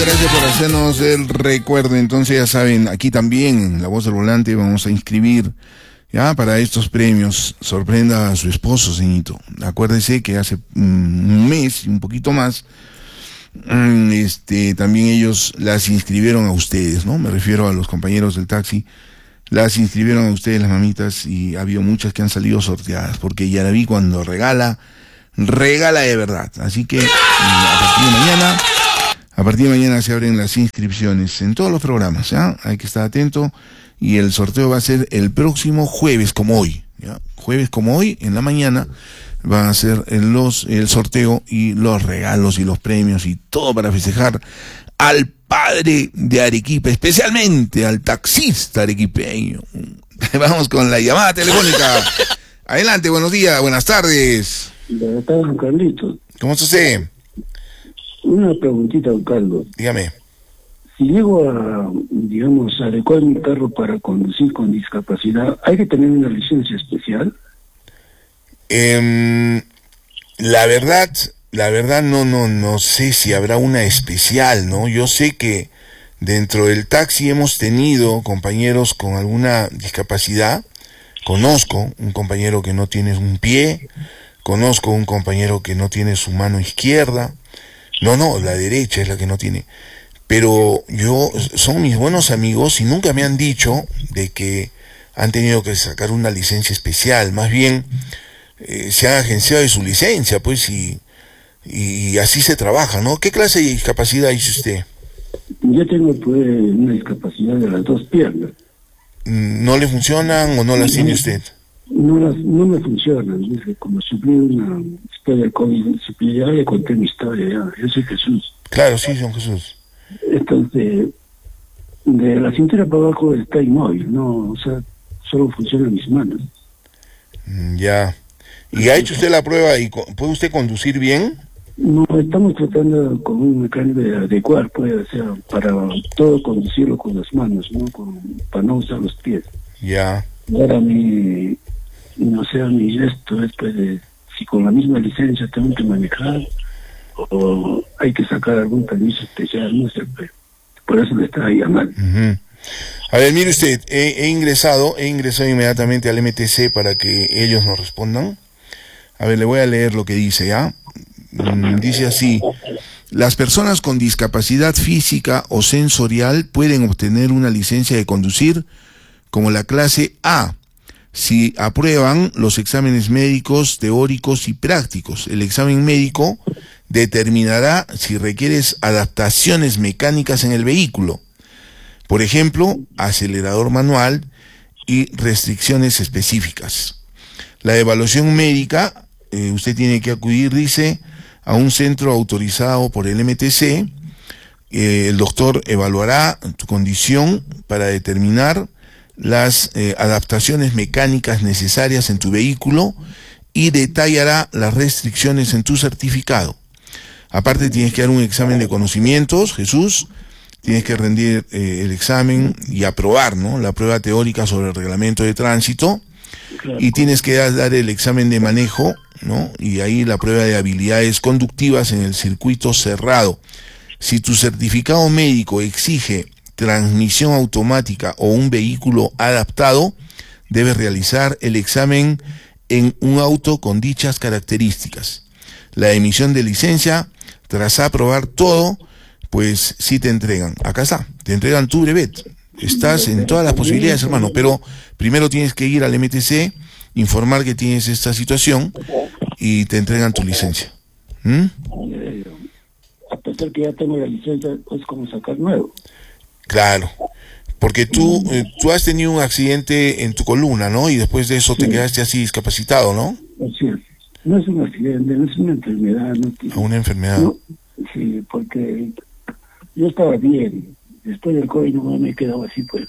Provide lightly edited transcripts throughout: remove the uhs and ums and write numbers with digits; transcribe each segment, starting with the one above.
gracias por hacernos el recuerdo. Entonces ya saben, aquí también en La Voz del Volante vamos a inscribir ya para estos premios. Sorprenda a su esposo, señorito. Acuérdese que hace un mes y un poquito más también ellos las inscribieron a ustedes, ¿no? Me refiero a los compañeros del taxi. Las inscribieron a ustedes, las mamitas, y ha habido muchas que han salido sorteadas, porque Yaraví cuando regala de verdad. Así que a partir de mañana se abren las inscripciones en todos los programas, ¿ya? Hay que estar atento, y el sorteo va a ser el próximo jueves como hoy, ¿ya? Jueves como hoy, en la mañana, van a ser el sorteo y los regalos y los premios y todo para festejar al padre de Arequipa, especialmente al taxista arequipeño. Vamos con la llamada telefónica. Adelante, buenos días, buenas tardes. Buenas tardes, don Carlitos. ¿Cómo está usted? Una preguntita, don Carlos. Dígame. Si llego a, digamos, adecuar mi carro para conducir con discapacidad, ¿hay que tener una licencia especial? La verdad no sé si habrá una especial, ¿no? Yo sé que dentro del taxi hemos tenido compañeros con alguna discapacidad. Conozco un compañero que no tiene un pie, conozco un compañero que no tiene su mano izquierda. No, la derecha es la que no tiene. Pero son mis buenos amigos y nunca me han dicho de que han tenido que sacar una licencia especial. Más bien se han agenciado de su licencia, pues, y así se trabaja, ¿no? ¿Qué clase de discapacidad dice usted? Yo tengo, pues, una discapacidad de las dos piernas. ¿No le funcionan o no las tiene usted? No me funcionan. Como sufrí después del COVID, ya le conté mi historia, ya. Yo soy Jesús. Claro, sí, don Jesús. Entonces, de la cintura para abajo está inmóvil, ¿no? O sea, solo funcionan mis manos. Ya. ¿Y ha hecho usted la prueba y puede usted conducir bien? No, estamos tratando con un mecánico de adecuar, pues, o sea, para todo conducirlo con las manos, ¿no? Para no usar los pies. Ya. Ahora mi gesto es, pues, de si con la misma licencia tengo que manejar o hay que sacar algún permiso especial, no sé, pues, por eso le estaba llamando. Uh-huh. A ver, mire usted, he ingresado inmediatamente al MTC para que ellos nos respondan. A ver, le voy a leer lo que dice, ¿ya? Dice así: las personas con discapacidad física o sensorial pueden obtener una licencia de conducir como la clase A si aprueban los exámenes médicos, teóricos y prácticos. El examen médico determinará si requieres adaptaciones mecánicas en el vehículo, por ejemplo, acelerador manual y restricciones específicas. La evaluación médica, usted tiene que acudir, dice, a un centro autorizado por el MTC. El doctor evaluará tu condición para determinar las adaptaciones mecánicas necesarias en tu vehículo y detallará las restricciones en tu certificado. Aparte tienes que dar un examen de conocimientos, Jesús, tienes que rendir el examen y aprobar, ¿no?, la prueba teórica sobre el reglamento de tránsito, y tienes que dar el examen de manejo, ¿no?, y ahí la prueba de habilidades conductivas en el circuito cerrado. Si tu certificado médico exige transmisión automática o un vehículo adaptado, debes realizar el examen en un auto con dichas características. La emisión de licencia, tras aprobar todo, pues sí te entregan. Acá está, te entregan tu brevet. Estás en todas las posibilidades, hermano, pero primero tienes que ir al MTC, informar que tienes esta situación y te entregan tu licencia. A pesar que ya tengo la licencia, es como sacar nuevo. Claro, porque tú has tenido un accidente en tu columna, ¿no? Y después de eso te quedaste así discapacitado, ¿no? Así es. No es un accidente, no es una enfermedad. No, una enfermedad. No, sí, porque yo estaba bien. Después del COVID no me he quedado así, pues.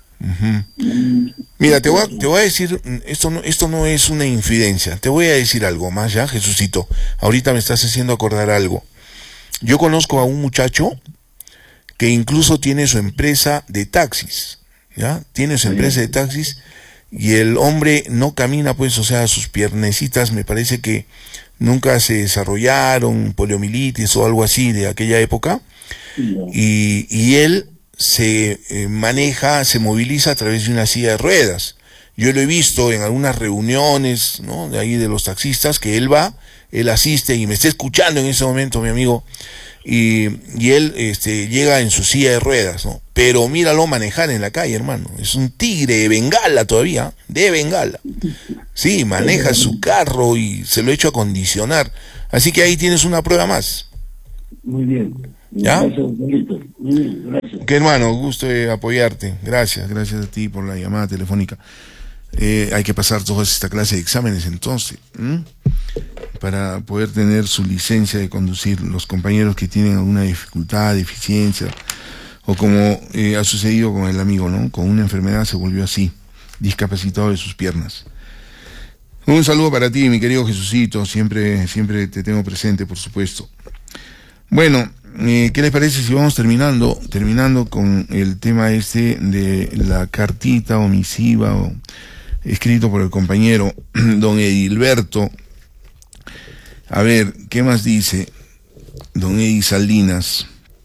Mira, te voy a decir, esto no es una infidencia. Te voy a decir algo más, ya, Jesucito. Ahorita me estás haciendo acordar algo. Yo conozco a un muchacho que incluso tiene su empresa de taxis, ¿ya? Tiene su empresa de taxis y el hombre no camina, pues, o sea, sus piernecitas me parece que nunca se desarrollaron, poliomielitis o algo así de aquella época, y él se maneja, se moviliza a través de una silla de ruedas. Yo lo he visto en algunas reuniones, ¿no?, de ahí de los taxistas, que él va, él asiste y me está escuchando en ese momento, mi amigo, y él llega en su silla de ruedas, ¿no? Pero míralo manejar en la calle, hermano. Es un tigre de Bengala todavía, de Bengala. Sí, maneja su carro y se lo ha hecho acondicionar. Así que ahí tienes una prueba más. Muy bien. ¿Ya? Gracias, Carlitos. Muy bien, gracias. Que hermano, gusto de apoyarte. Gracias a ti por la llamada telefónica. Hay que pasar toda esta clase de exámenes entonces, para poder tener su licencia de conducir. Los compañeros que tienen alguna dificultad, deficiencia, o como ha sucedido con el amigo, ¿no?, con una enfermedad se volvió así, discapacitado de sus piernas. Un saludo para ti, mi querido Jesucito, siempre te tengo presente, por supuesto. Bueno, ¿qué les parece si vamos terminando con el tema de la cartita o misiva o escrito por el compañero don Edilberto? A ver, ¿qué más dice don Edi Salinas?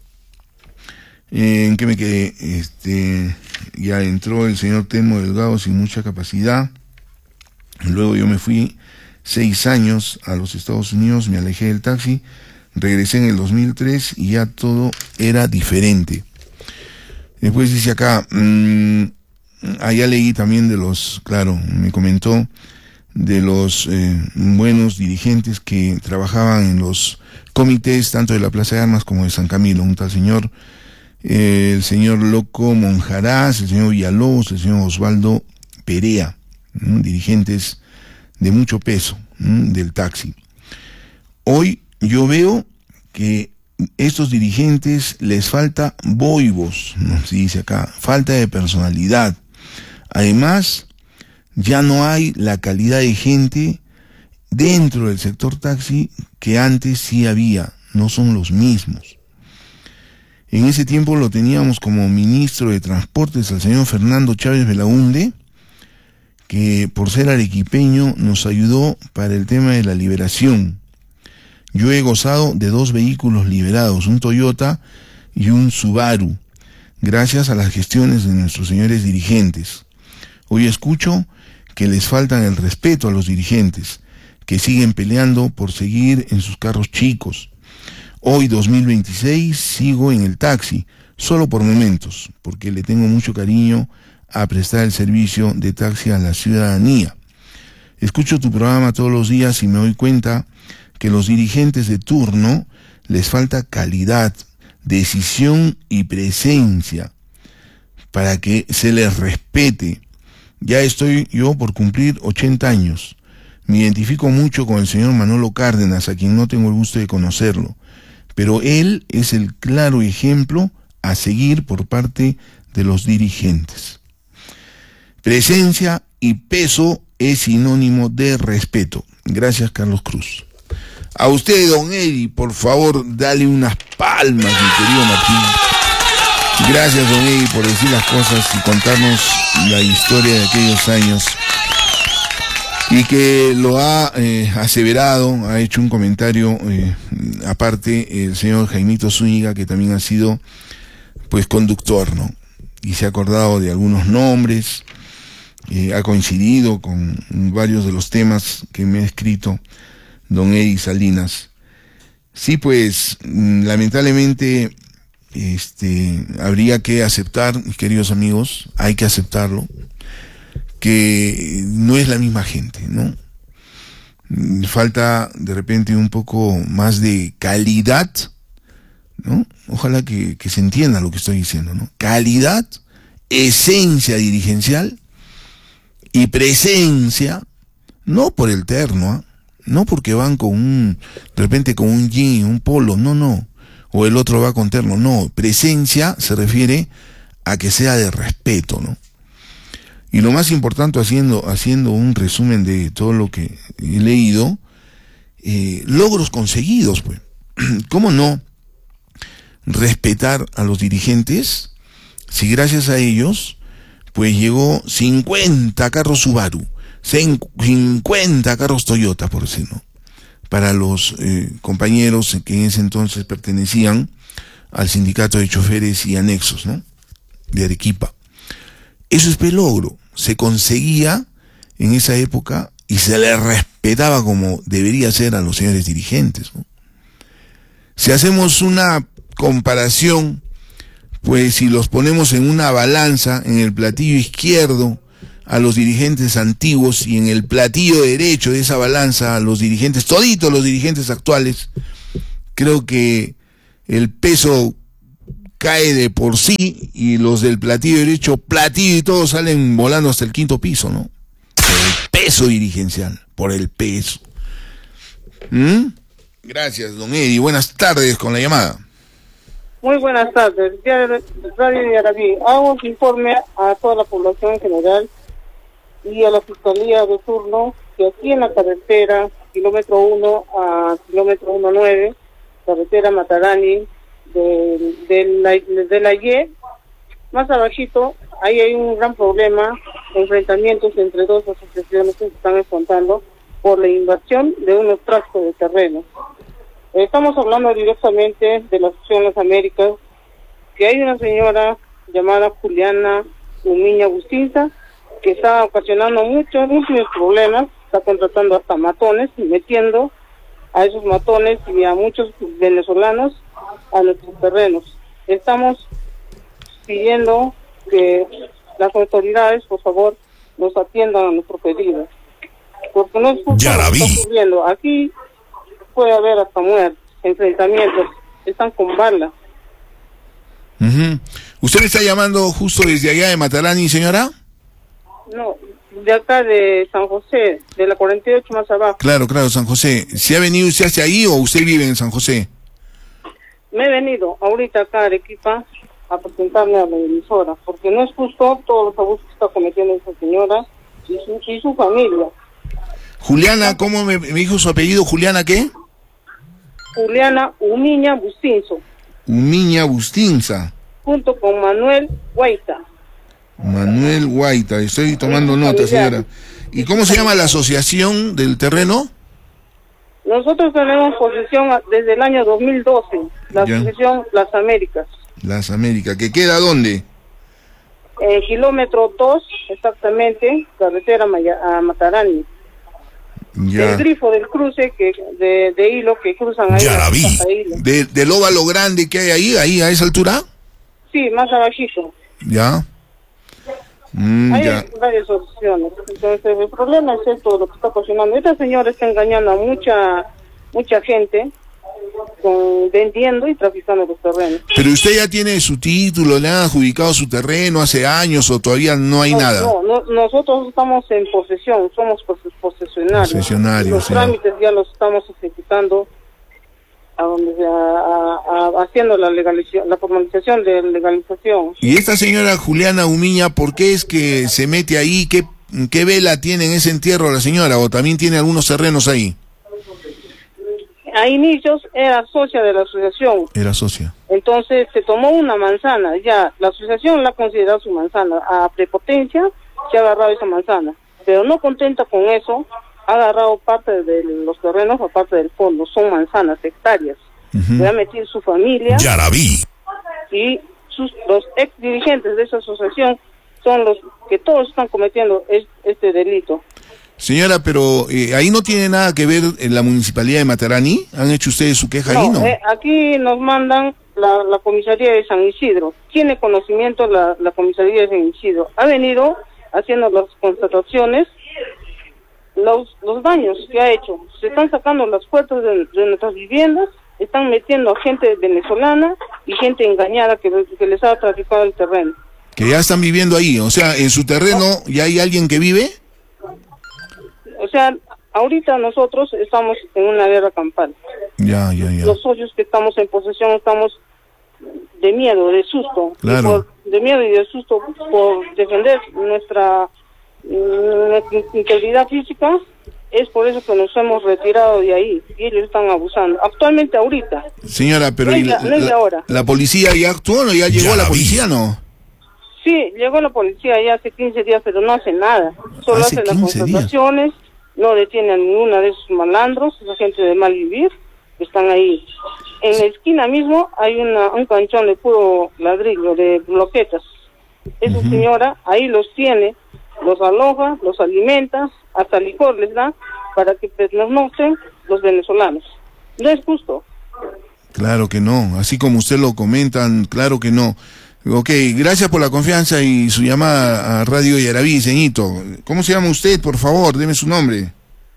¿En qué me quedé? Ya entró el señor Telmo Delgado sin mucha capacidad. Luego yo me fui 6 años a los Estados Unidos, me alejé del taxi, regresé en el 2003 y ya todo era diferente. Después dice acá, allá leí también me comentó de los buenos dirigentes que trabajaban en los comités tanto de la Plaza de Armas como de San Camilo, un tal señor, el señor Loco Monjaraz, el señor Villalobos, el señor Osvaldo Perea, dirigentes de mucho peso del taxi. Hoy yo veo que estos dirigentes les falta boibos, nos dice acá, falta de personalidad. Además, ya no hay la calidad de gente dentro del sector taxi que antes sí había, no son los mismos. En ese tiempo lo teníamos como ministro de Transportes al señor Fernando Chávez Belaúnde, que por ser arequipeño nos ayudó para el tema de la liberación. Yo he gozado de 2 vehículos liberados, un Toyota y un Subaru, gracias a las gestiones de nuestros señores dirigentes. Hoy escucho que les faltan el respeto a los dirigentes, que siguen peleando por seguir en sus carros chicos. Hoy, 2026, sigo en el taxi, solo por momentos, porque le tengo mucho cariño a prestar el servicio de taxi a la ciudadanía. Escucho tu programa todos los días y me doy cuenta que los dirigentes de turno les falta calidad, decisión y presencia para que se les respete. Ya estoy yo por cumplir 80 años. Me identifico mucho con el señor Manolo Cárdenas, a quien no tengo el gusto de conocerlo, pero él es el claro ejemplo a seguir por parte de los dirigentes. Presencia y peso es sinónimo de respeto. Gracias, Carlos Cruz. A usted, don Edi, por favor, dale unas palmas, mi querido Martín. Gracias, don Edi, por decir las cosas y contarnos la historia de aquellos años. Y que lo ha aseverado, ha hecho un comentario, aparte, el señor Jaimito Zúñiga, que también ha sido, pues, conductor, ¿no? Y se ha acordado de algunos nombres, ha coincidido con varios de los temas que me ha escrito don Edi Salinas. Sí, pues, lamentablemente, habría que aceptar, mis queridos amigos, hay que aceptarlo, que no es la misma gente, ¿no? Falta de repente un poco más de calidad, ¿no? Ojalá que se entienda lo que estoy diciendo, ¿no? Calidad, esencia dirigencial y presencia, no por el terno, no porque van de repente con un jean, un polo, no, o el otro va con terno, no, presencia se refiere a que sea de respeto, ¿no? Y lo más importante, haciendo un resumen de todo lo que he leído, logros conseguidos, pues. ¿Cómo no respetar a los dirigentes si gracias a ellos, pues llegó 50 carros Subaru, 50 carros Toyota, por decirlo, para los compañeros que en ese entonces pertenecían al sindicato de choferes y anexos, ¿no? De Arequipa. Eso es pelogro. Se conseguía en esa época y se le respetaba como debería ser a los señores dirigentes, ¿no? Si hacemos una comparación, pues si los ponemos en una balanza, en el platillo izquierdo a los dirigentes antiguos y en el platillo derecho de esa balanza a los dirigentes, toditos los dirigentes actuales, creo que el peso cae de por sí y los del platillo derecho, platillo y todos salen volando hasta el quinto piso, ¿no? Por el peso dirigencial, por el peso. Gracias, don Eddie. Buenas tardes con la llamada. Muy buenas tardes. Radio Yarabí. Hago un informe a toda la población en general y a la Fiscalía de turno que aquí en la carretera, kilómetro 1 a kilómetro 19, carretera Matarani, de la Y, más abajito, ahí hay un gran problema, enfrentamientos entre dos asociaciones que se están enfrentando por la invasión de unos tractos de terreno. Estamos hablando directamente de la Asociación Las Américas, que hay una señora llamada Juliana Umiña Bustinza, que está ocasionando muchos problemas, está contratando hasta matones, y metiendo a esos matones y a muchos venezolanos a nuestros terrenos. Estamos pidiendo que las autoridades, por favor, nos atiendan a nuestro pedido, porque no es justo lo que está ocurriendo. Aquí puede haber hasta muertes, enfrentamientos, están con bala. ¿Usted me está llamando justo desde allá de Matarani, señora? No, de acá de San José, de la 48 más abajo. Claro, San José. ¿Se ha venido usted hacia ahí o usted vive en San José? Me he venido ahorita acá a Arequipa a presentarme a la emisora, porque no es justo todos los abusos que está cometiendo esa señora y su familia. Juliana, ¿cómo me dijo su apellido? ¿Juliana qué? Juliana Umiña Bustinzo. Umiña Bustinza. Junto con Manuel Guaita. Manuel Guaita, estoy tomando nota, señora. ¿Y cómo se llama la asociación del terreno? Nosotros tenemos posesión desde el año 2012, la asociación Las Américas. Las Américas, ¿que queda dónde? Kilómetro 2, exactamente, carretera a Matarani. Ya. El grifo del cruce de hilo que cruzan ahí. Ya la vi. ¿Del óvalo grande que hay ahí a esa altura? Sí, más abajito. Ya. Hay varias opciones. Entonces el problema es esto, lo que está ocasionando. Esta señora está engañando a mucha gente vendiendo y traficando los terrenos. Pero usted ya tiene su título, le han adjudicado su terreno hace años o todavía no hay nada. No, nosotros estamos en posesión, somos posesionarios. Los trámites ya los estamos ejecutando haciendo la formalización de legalización. Y esta señora Juliana Umiña, ¿por qué es que se mete ahí? ¿Qué vela tiene en ese entierro la señora? ¿O también tiene algunos terrenos ahí? A inicios era socia de la asociación. Era socia. Entonces se tomó una manzana, ya la asociación la ha considerado su manzana. A prepotencia se ha agarrado esa manzana. Pero no contenta con eso, ha agarrado parte de los terrenos o parte del fondo. Son manzanas, hectáreas. Le ha metido su familia. Ya la vi. Y los ex dirigentes de esa asociación son los que todos están cometiendo este delito. Señora, pero ahí no tiene nada que ver en la municipalidad de Matarani. ¿Han hecho ustedes su queja ahí, no? Aquí nos mandan la comisaría de San Isidro. Tiene conocimiento la comisaría de San Isidro. Ha venido haciendo las constataciones, los daños que ha hecho. Se están sacando las puertas de nuestras viviendas, están metiendo a gente venezolana y gente engañada que les ha traficado el terreno. Que ya están viviendo ahí, o sea, en su terreno ya hay alguien que vive. O sea, ahorita nosotros estamos en una guerra campal. Ya. Los socios que estamos en posesión estamos de miedo, de susto. Claro. De miedo y de susto por defender nuestra integridad física. Es por eso que nos hemos retirado de ahí y ellos están abusando. Actualmente ahorita. Señora, pero no es de ahora. ¿La policía ya actuó o ya llegó la policía, no? Sí, llegó la policía ya hace 15 días, pero no hace nada. Solo hace las constataciones. No detiene a ninguna de esos malandros, esa gente de mal vivir, están ahí. En la esquina mismo hay un canchón de puro ladrillo, de bloquetas. Esa señora ahí los tiene, los aloja, los alimenta, hasta licor les da para que pernocten los venezolanos. No es justo. Claro que no, así como usted lo comentan, claro que no. Ok, gracias por la confianza y su llamada a Radio Yaraví, señito. ¿Cómo se llama usted, por favor? Deme su nombre.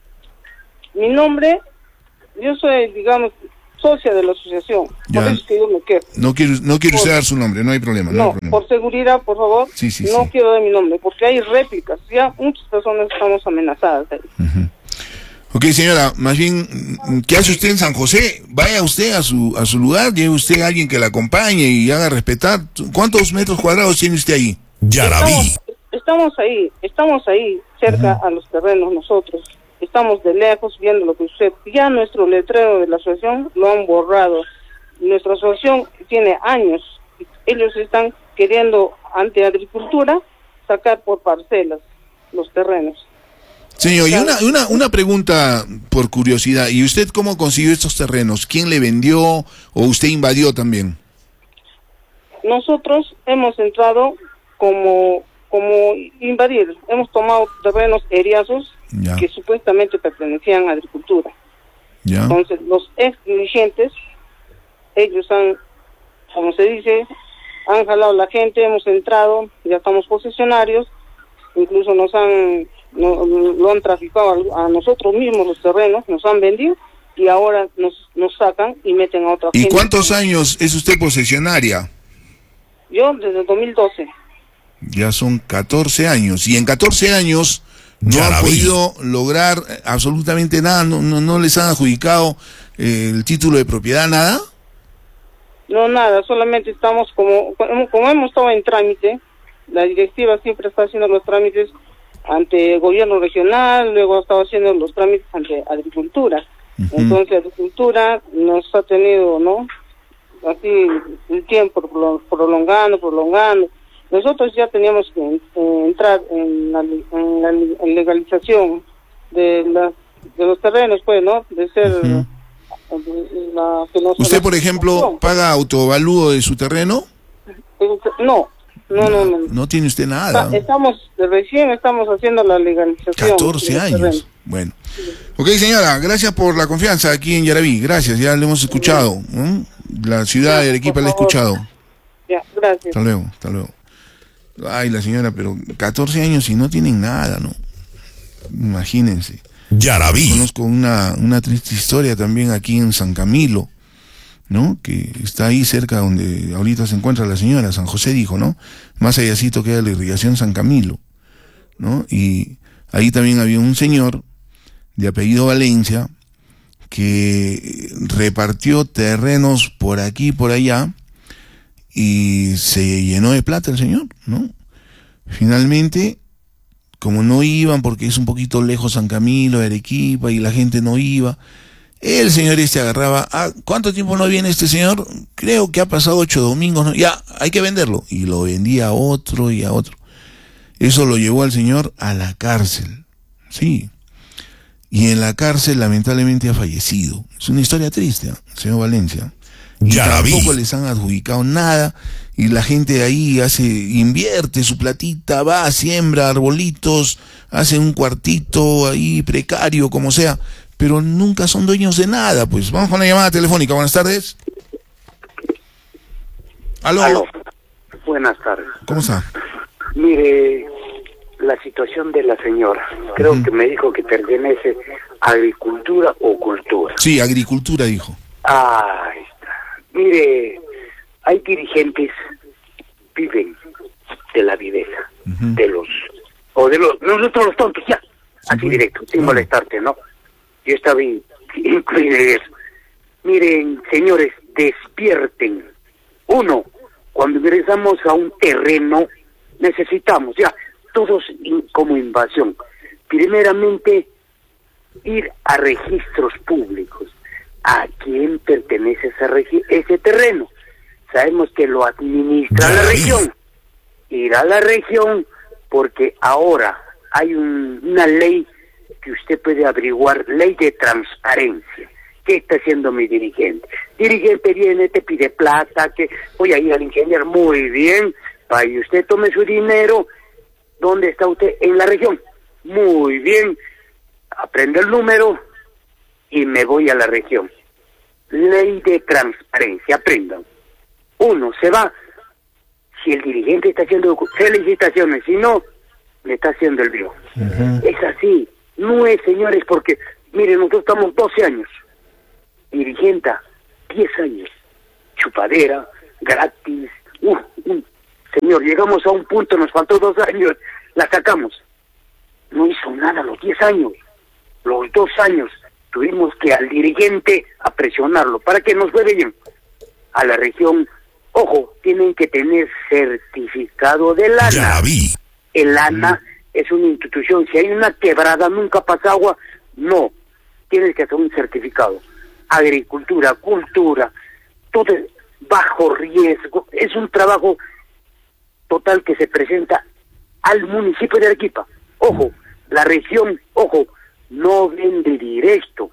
Mi nombre, yo soy, digamos, socia de la asociación. Ya. Por eso es que yo me quedo. No quiere usted dar su nombre, no hay problema. No hay problema. Por seguridad, por favor, Sí, no quiero dar mi nombre, porque hay réplicas. Ya muchas personas estamos amenazadas ahí. Ok, señora, más bien, ¿qué hace usted en San José? Vaya usted a su lugar, lleve usted a alguien que la acompañe y haga respetar. ¿Cuántos metros cuadrados tiene usted ahí? Yaraví. Estamos ahí, cerca a los terrenos nosotros. Estamos de lejos viendo lo que usted... Ya nuestro letrero de la asociación lo han borrado. Nuestra asociación tiene años. Ellos están queriendo, ante agricultura, sacar por parcelas los terrenos. Señor, y una pregunta por curiosidad. ¿Y usted cómo consiguió estos terrenos? ¿Quién le vendió o usted invadió también? Nosotros hemos entrado como invadir. Hemos tomado terrenos eriazos que supuestamente pertenecían a agricultura. Ya. Entonces, los ex dirigentes, ellos han, como se dice, han jalado a la gente, hemos entrado, ya estamos posesionarios, incluso lo han traficado a nosotros mismos los terrenos, nos han vendido y ahora nos sacan y meten a otra gente. ¿Y cuántos años es usted posesionaria? Yo desde el 2012. Ya son 14 años. Y en 14 años no han podido lograr absolutamente nada, no les han adjudicado el título de propiedad, nada. No, nada, solamente estamos como hemos estado en trámite, la directiva siempre está haciendo los trámites ante el gobierno regional, luego ha estado haciendo los trámites ante agricultura. Entonces agricultura nos ha tenido, ¿no? Así el tiempo prolongando. Nosotros ya teníamos que entrar en la legalización de los terrenos, pues, ¿no? De ser ¿Usted, por ejemplo, paga autovalúo de su terreno? No. No tiene usted nada. Recién estamos haciendo la legalización. 14 años. Bueno. Ok, señora, gracias por la confianza aquí en Yaraví. Gracias, ya le hemos escuchado. La ciudad de Arequipa la ha escuchado. Ya, gracias. Hasta luego. Ay, la señora, pero 14 años y no tienen nada, ¿no? Imagínense. Yaraví. Conozco una triste historia también aquí en San Camilo, ¿no? Que está ahí cerca donde ahorita se encuentra la señora, San José dijo, ¿no? Más allácito queda la irrigación San Camilo, ¿no? Y ahí también había un señor de apellido Valencia que repartió terrenos por aquí y por allá y se llenó de plata el señor, ¿no? Finalmente, como no iban porque es un poquito lejos San Camilo, Arequipa, y la gente no iba, el señor agarraba, ¿cuánto tiempo no viene este señor? Creo que ha pasado 8 domingos, ¿no? Ya, hay que venderlo. Y lo vendía a otro y a otro. Eso lo llevó al señor a la cárcel, sí. Y en la cárcel lamentablemente ha fallecido. Es una historia triste, señor Valencia. Y tampoco les han adjudicado nada, y la gente de ahí invierte su platita, va, siembra arbolitos, hace un cuartito ahí precario, como sea, pero nunca son dueños de nada. Pues vamos con la llamada telefónica. Buenas tardes. Aló. Buenas tardes. ¿Cómo está? Mire, la situación de la señora, creo que me dijo que pertenece a agricultura o cultura. Sí, agricultura dijo. Ahí está. Mire, hay dirigentes viven de la viveza, nosotros los tontos, ya, así directo, sin molestarte, ¿no? Yo estaba incluido en eso. Miren, señores, despierten. Uno, cuando ingresamos a un terreno, necesitamos, ya, todos como invasión, primeramente, ir a registros públicos. ¿A quién pertenece ese terreno? Sabemos que lo administra la región. Ir a la región, porque ahora hay una ley que usted puede averiguar, ley de transparencia. ¿Qué está haciendo mi dirigente? Dirigente viene, te pide plata, que voy a ir al ingeniero, muy bien, vaya usted, tome su dinero. ¿Dónde está usted? En la región. Muy bien, aprende el número y me voy a la región. Ley de transparencia, aprendan. Uno se va, si el dirigente está haciendo felicitaciones, si no, le está haciendo el bio. Es así, no es, señores, porque, miren, nosotros estamos 12 años, dirigenta, 10 años, chupadera, gratis, señor, llegamos a un punto, nos faltó 2 años, la sacamos. No hizo nada los 10 años, los 2 años, tuvimos que al dirigente a presionarlo para que nos fuera bien. A la región, ojo, tienen que tener certificado del ANA. Ya vi. El ANA es una institución, si hay una quebrada, nunca pasa agua, no, tienes que hacer un certificado. Agricultura, cultura, todo bajo riesgo, es un trabajo total que se presenta al municipio de Arequipa. Ojo, la región, ojo, no vende directo,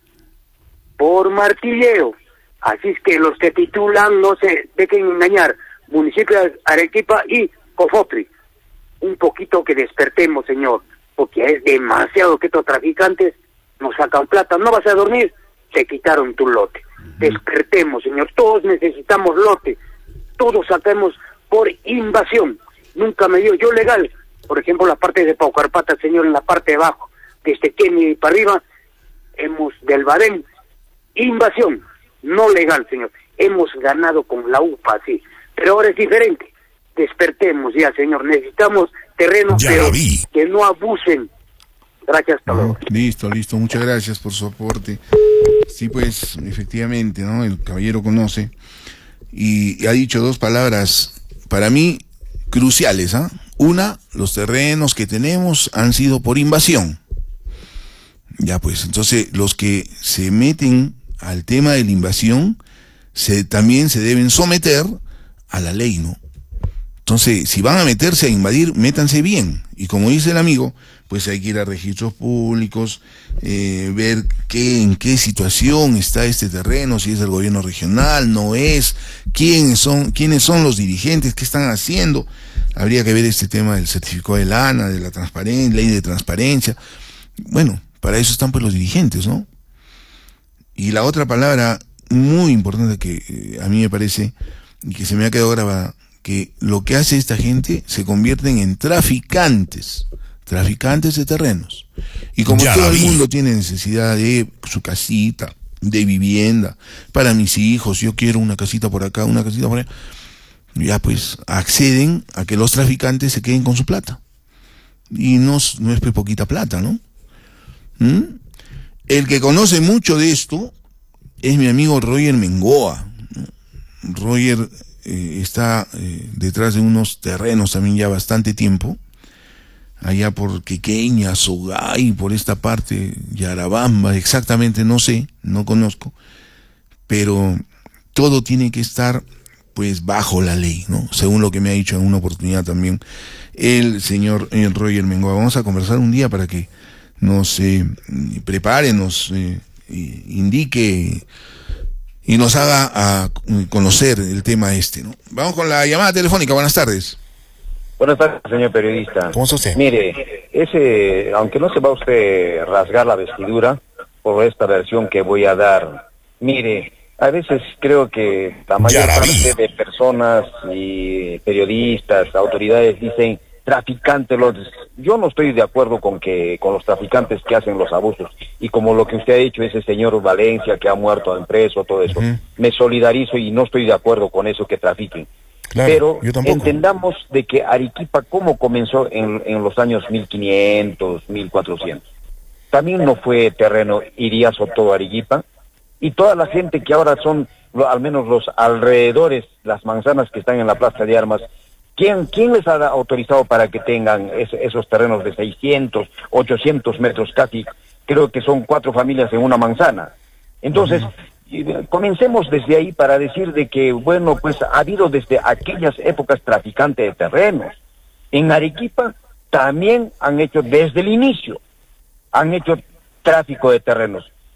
por martilleo. Así es que los que titulan no se dejen engañar. Municipio de Arequipa y Cofopri. Un poquito que despertemos, señor, porque es demasiado que estos traficantes nos sacan plata. ¿No vas a dormir? Te quitaron tu lote. Despertemos, señor. Todos necesitamos lote. Todos sacamos por invasión. Nunca me dio yo legal. Por ejemplo, la parte de Paucarpata, señor, en la parte de abajo, desde Kenia y para arriba, hemos del Badén, invasión, no legal, señor. Hemos ganado con la UPA, sí. Pero ahora es diferente. Despertemos ya, señor. Necesitamos terreno, ya pero vi. que no abusen. Gracias, hasta luego. Listo. Muchas gracias por su aporte. Sí, pues, efectivamente, ¿no? El caballero conoce y ha dicho 2 palabras, para mí, cruciales, ¿ah? Una, los terrenos que tenemos han sido por invasión. Ya pues, entonces los que se meten al tema de la invasión también se deben someter a la ley, ¿no? Entonces, si van a meterse a invadir, métanse bien. Y como dice el amigo, pues hay que ir a registros públicos, ver en qué situación está este terreno, si es del gobierno regional, no es, quiénes son los dirigentes, qué están haciendo. Habría que ver este tema del certificado del ANA, de la transparencia, ley de transparencia. Bueno, para eso están pues los dirigentes, ¿no? Y la otra palabra muy importante que a mí me parece, y que se me ha quedado grabada, que lo que hace esta gente se convierten en traficantes de terrenos. Y como todo el mundo tiene necesidad de su casita, de vivienda, para mis hijos, yo quiero una casita por acá, una casita por allá, ya pues acceden a que los traficantes se queden con su plata. Y no es poquita plata, ¿no? El que conoce mucho de esto es mi amigo Roger Mengoa. Roger está detrás de unos terrenos también ya bastante tiempo, allá por Quequeña, Sogay, por esta parte, Yarabamba, exactamente no sé, no conozco, pero todo tiene que estar pues bajo la ley, ¿no? Según lo que me ha dicho en una oportunidad también el señor Roger Mengoa. Vamos a conversar un día para que nos prepare, nos indique y nos haga a conocer el tema este, ¿no? Vamos con la llamada telefónica. Buenas tardes. Buenas tardes, señor periodista. ¿Cómo está usted? Mire, aunque no se va usted a rasgar la vestidura por esta versión que voy a dar, mire, a veces creo que la mayor parte de personas y periodistas, autoridades dicen traficantes. Yo no estoy de acuerdo con los traficantes que hacen los abusos, y como lo que usted ha dicho, ese señor Valencia que ha muerto en preso, todo eso, me solidarizo y no estoy de acuerdo con eso, que trafiquen. Claro, pero entendamos de que Arequipa, ¿cómo comenzó en los años 1500, 1400? También no fue terreno iriazo todo Arequipa, y toda la gente que ahora son, al menos los alrededores, las manzanas que están en la Plaza de Armas, ¿quién les ha autorizado para que tengan esos terrenos de 600, 800 metros casi? Creo que son 4 familias en una manzana. Entonces, comencemos desde ahí para decir de que, bueno, pues ha habido desde aquellas épocas traficantes de terrenos. En Arequipa también han hecho, desde el inicio, han hecho tráfico de terrenos.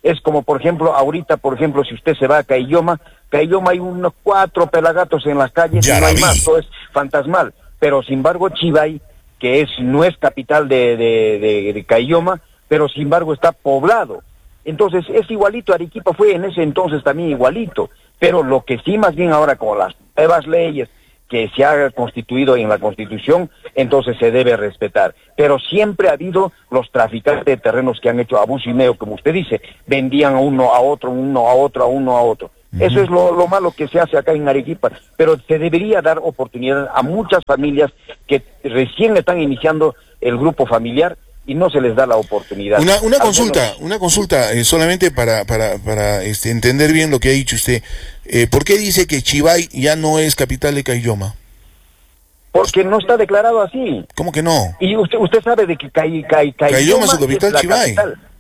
Es como, por ejemplo, ahorita, por ejemplo, si usted se va a Caylloma hay unos 4 pelagatos en las calles y no hay más, todo es fantasmal. Pero sin embargo Chivay, que no es capital de Caylloma, pero sin embargo está poblado. Entonces es igualito, Arequipa fue en ese entonces también igualito, pero lo que sí más bien ahora con las nuevas leyes que se ha constituido en la Constitución, entonces se debe respetar. Pero siempre ha habido los traficantes de terrenos que han hecho abuso y meo, como usted dice, vendían a uno a otro, a otro. Eso es lo malo que se hace acá en Arequipa, pero se debería dar oportunidad a muchas familias que recién están iniciando el grupo familiar y no se les da la oportunidad. Una consulta, solamente para entender bien lo que ha dicho usted. ¿Por qué dice que Chivay ya no es capital de Caylloma? Porque no está declarado así. ¿Cómo que no? Y usted sabe de que Caylloma es su capital, Chivay.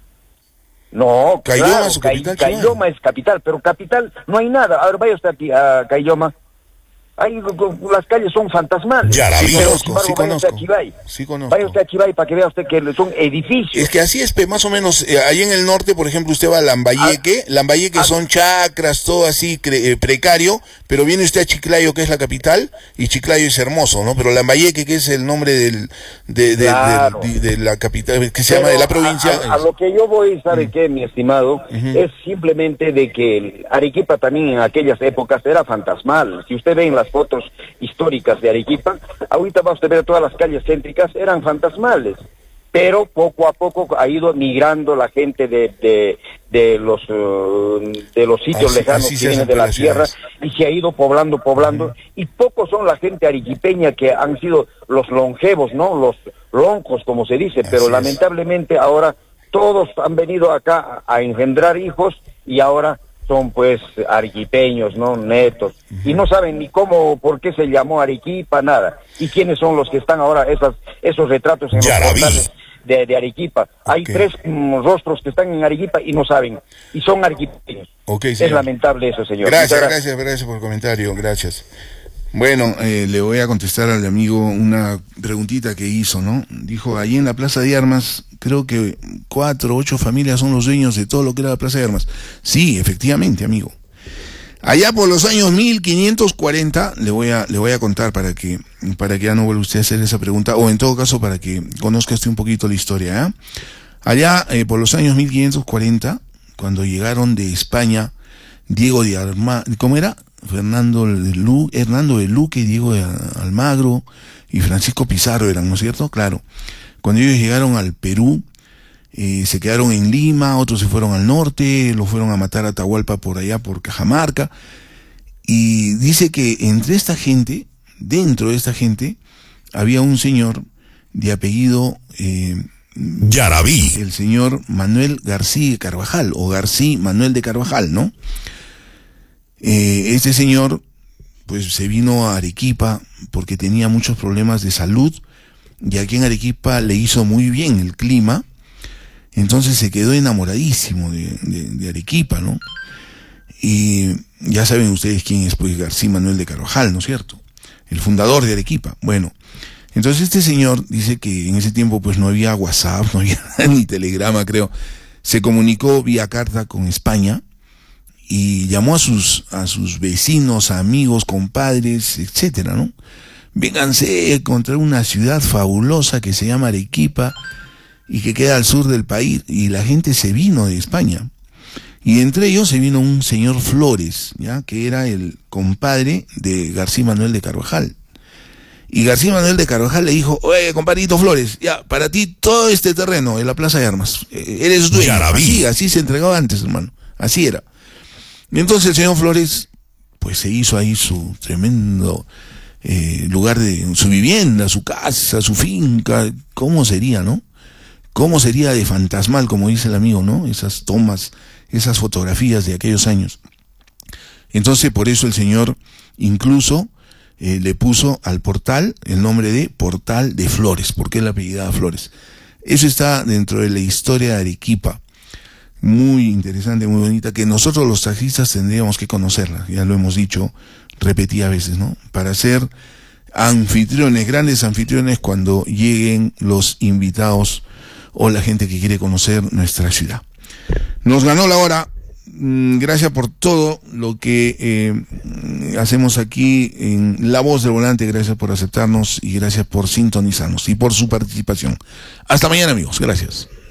No, Caylloma claro, es su capital, Caylloma es capital, pero capital no hay nada. A ver, vaya usted aquí a Caylloma. Ahí las calles son fantasmales. Ya la vi, sí conozco. Vaya usted a Chivay para que vea usted que son edificios. Es que así es, más o menos, ahí en el norte, por ejemplo, usted va a Lambayeque, son chacras, todo así precario, pero viene usted a Chiclayo, que es la capital, y Chiclayo es hermoso, ¿no? Pero Lambayeque, que es el nombre de la capital, que se llama de la provincia. A lo que yo voy, ¿sabe qué, mi estimado? Es simplemente de que Arequipa también en aquellas épocas era fantasmal. Si usted ve en las fotos históricas de Arequipa, ahorita va usted a ver todas las calles céntricas, eran fantasmales, pero poco a poco ha ido migrando la gente de los sitios lejanos que vienen de la tierra y se ha ido poblando, y pocos son la gente arequipeña que han sido los longevos, ¿no? Los loncos, como se dice, pero lamentablemente ahora todos han venido acá a engendrar hijos y ahora son pues arequipeños, ¿no? Netos, y no saben ni cómo, por qué se llamó Arequipa, nada. ¿Y quiénes son los que están ahora, esos retratos en los portales de Arequipa? Hay 3 rostros que están en Arequipa y no saben, y son arequipeños. Es lamentable eso, señor. Gracias por el comentario, gracias. Bueno, le voy a contestar al amigo una preguntita que hizo, ¿no? Dijo, ahí en la Plaza de Armas, creo que 4 o 8 familias son los dueños de todo lo que era la Plaza de Armas. Sí, efectivamente, amigo. Allá por los años 1540, le voy a contar para que ya no vuelva usted a hacer esa pregunta, o en todo caso para que conozca usted un poquito la historia, ¿eh? Allá por los años 1540, cuando llegaron de España, Diego de ¿cómo era? Hernando de Luque, Diego de Almagro y Francisco Pizarro eran, ¿no es cierto? Claro. Cuando ellos llegaron al Perú, se quedaron en Lima, otros se fueron al norte, los fueron a matar a Atahualpa por allá, por Cajamarca, y dice que dentro de esta gente, había un señor de apellido Yarabí, el señor Manuel García Carvajal, o García Manuel de Carvajal, ¿no? Este señor pues se vino a Arequipa porque tenía muchos problemas de salud, y aquí en Arequipa le hizo muy bien el clima, entonces se quedó enamoradísimo de Arequipa, ¿no? Y ya saben ustedes quién es pues García Manuel de Carvajal, ¿no es cierto? El fundador de Arequipa. Bueno, entonces este señor dice que en ese tiempo pues no había WhatsApp, no había ni telegrama, creo. Se comunicó vía carta con España y llamó a sus vecinos, amigos, compadres, etcétera, ¿no? Vénganse a encontrar una ciudad fabulosa que se llama Arequipa y que queda al sur del país, y la gente se vino de España. Y entre ellos se vino un señor Flores, ¿ya? Que era el compadre de García Manuel de Carvajal. Y García Manuel de Carvajal le dijo, oye, compadrito Flores, ya, para ti todo este terreno en la Plaza de Armas, eres dueño. Así se entregaba antes, hermano, así era. Y entonces el señor Flores, pues se hizo ahí su tremendo lugar de su vivienda, su casa, su finca. ¿Cómo sería, no? ¿Cómo sería de fantasmal, como dice el amigo, no? Esas tomas, esas fotografías de aquellos años. Entonces, por eso el señor incluso le puso al portal el nombre de Portal de Flores, porque él apellidaba Flores. Eso está dentro de la historia de Arequipa. Muy interesante, muy bonita, que nosotros los taxistas tendríamos que conocerla, ya lo hemos dicho repetidas veces, ¿no? Para ser anfitriones, grandes anfitriones cuando lleguen los invitados o la gente que quiere conocer nuestra ciudad. Nos ganó la hora. Gracias por todo lo que hacemos aquí en La Voz del Volante. Gracias por aceptarnos y gracias por sintonizarnos y por su participación. Hasta mañana, amigos. Gracias.